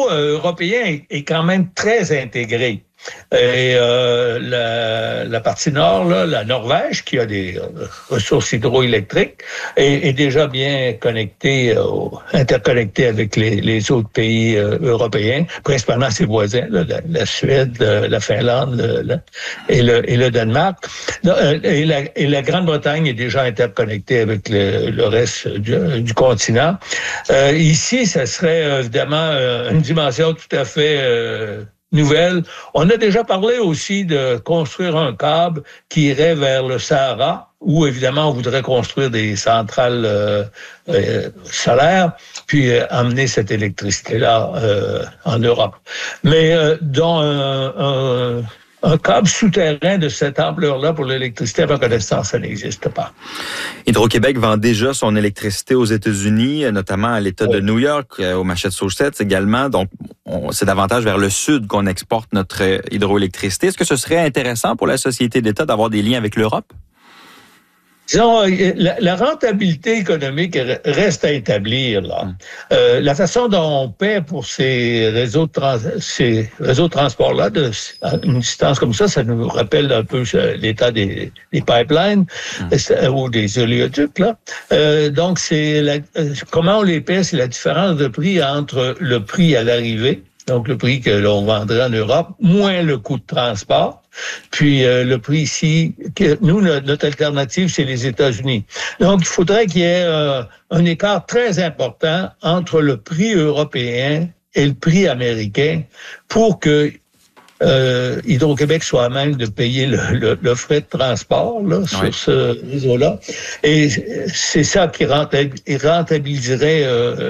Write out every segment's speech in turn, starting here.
réseau européen est quand même très intégré. Et la partie nord, là, la Norvège, qui a des ressources hydroélectriques, est déjà bien connectée, interconnectée avec les autres pays européens, principalement ses voisins, là, la Suède, la Finlande et le Danemark. Et la Grande-Bretagne est déjà interconnectée avec le reste du continent. Ici, ça serait évidemment une dimension tout à fait nouvelle. On a déjà parlé aussi de construire un câble qui irait vers le Sahara, où évidemment on voudrait construire des centrales solaires, puis amener cette électricité-là en Europe. Mais dans un câble souterrain de cette ampleur-là pour l'électricité, à ma connaissance, ça n'existe pas. Hydro-Québec vend déjà son électricité aux États-Unis, notamment à l'État de New York, au Massachusetts également. Donc, c'est davantage vers le sud qu'on exporte notre hydroélectricité. Est-ce que ce serait intéressant pour la société d'État d'avoir des liens avec l'Europe? Disons, la rentabilité économique reste à établir, là. La façon dont on paie pour ces réseaux de transport-là, à une distance comme ça nous rappelle un peu l'état des pipelines ou des oléoducs, là. Donc, comment on les paie, c'est la différence de prix entre le prix à l'arrivée, donc le prix que l'on vendrait en Europe, moins le coût de transport. Puis le prix ici, nous, notre alternative, c'est les États-Unis. Donc, il faudrait qu'il y ait un écart très important entre le prix européen et le prix américain pour que Hydro-Québec soit à même de payer le frais de transport là, sur ce réseau-là. Et c'est ça qui rentabiliserait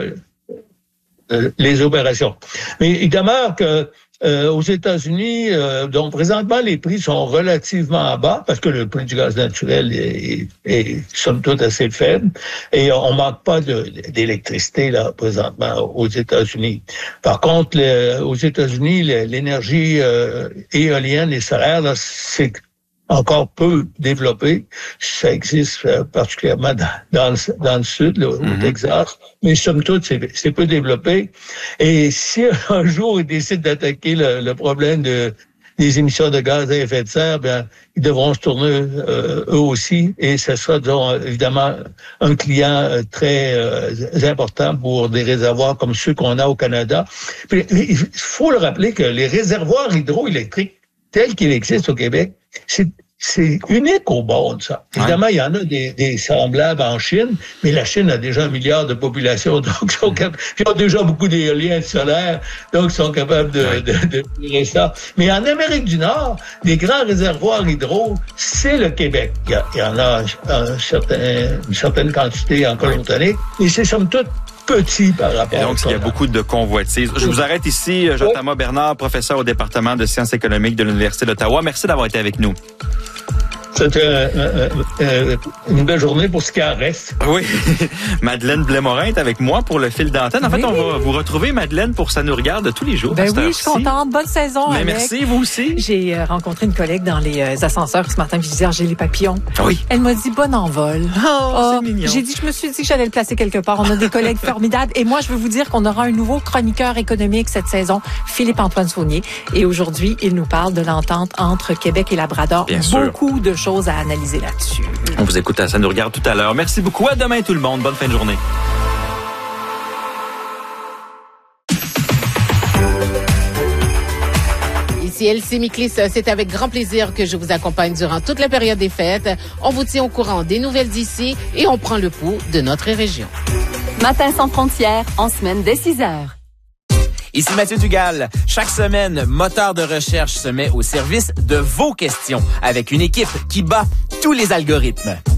les opérations. Mais il demeure que aux États-Unis, donc présentement, les prix sont relativement bas parce que le prix du gaz naturel est somme toute assez faible et on manque pas d'électricité là présentement aux États-Unis. Par contre, aux États-Unis, l'énergie éolienne et solaire, là, c'est encore peu développé. Ça existe particulièrement dans le sud, là, au Texas. Mais somme toute, c'est peu développé. Et si un jour ils décident d'attaquer le problème des émissions de gaz à effet de serre, bien, ils devront se tourner eux aussi. Et ce sera, disons, évidemment, un client très important pour des réservoirs comme ceux qu'on a au Canada. Puis, il faut le rappeler que les réservoirs hydroélectriques tels qu'ils existent au Québec, c'est unique au monde, ça. Évidemment, il y en a des semblables en Chine, mais la Chine a déjà 1 milliard de population, donc ils ont déjà beaucoup d'éoliennes solaires, donc ils sont capables de gérer ça. Mais en Amérique du Nord, les grands réservoirs hydro, c'est le Québec. Il y en a une certaine quantité en Colombie-Britannique, et c'est somme toute petit par rapport. Et donc, il y a beaucoup de convoitises. Je vous arrête ici, Jean-Thomas Bernard, professeur au département de sciences économiques de l'Université d'Ottawa. Merci d'avoir été avec nous. C'était une belle journée pour ce qui en reste. Oui. Madeleine Blais-Morin est avec moi pour le fil d'antenne. En fait, on va vous retrouver, Madeleine, pour Ça nous regarde tous les jours. Ben oui, je suis contente. Bonne saison, mais merci, vous aussi. J'ai rencontré une collègue dans les ascenseurs ce matin, puis je disais, j'ai les papillons. Oui. Elle m'a dit, bon envol. Oh, c'est mignon. Je me suis dit que j'allais le placer quelque part. On a des collègues formidables. Et moi, je veux vous dire qu'on aura un nouveau chroniqueur économique cette saison, Philippe-Antoine Saunier. Et aujourd'hui, il nous parle de l'entente entre Québec et Labrador. Bien sûr. Beaucoup de choses à analyser là-dessus. On vous écoute à Ça nous regarde tout à l'heure. Merci beaucoup. À demain tout le monde. Bonne fin de journée. Ici Elsie Miklis, c'est avec grand plaisir que je vous accompagne durant toute la période des fêtes. On vous tient au courant des nouvelles d'ici et on prend le pouls de notre région. Matin sans frontières, en semaine dès 6 heures. Ici Mathieu Dugal. Chaque semaine, Moteur de recherche se met au service de vos questions avec une équipe qui bat tous les algorithmes.